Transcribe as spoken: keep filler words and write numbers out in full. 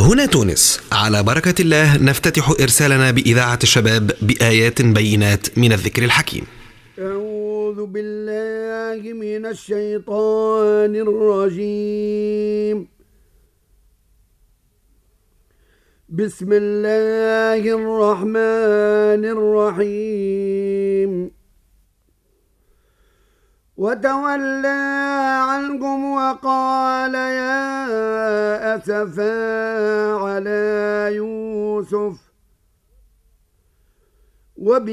هنا تونس، على بركة الله نفتتح إرسالنا بإذاعة الشباب بآيات بينات من الذكر الحكيم. أعوذ بالله من الشيطان الرجيم. بسم الله الرحمن الرحيم. وتولى عنهم وقال يا أسفا على يوسف